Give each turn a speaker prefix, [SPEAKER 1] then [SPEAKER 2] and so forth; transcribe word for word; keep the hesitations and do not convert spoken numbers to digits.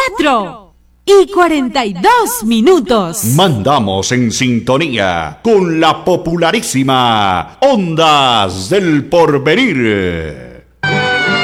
[SPEAKER 1] cuatro y cuarenta y dos minutos.
[SPEAKER 2] Mandamos en sintonía con la popularísima Ondas del Porvenir.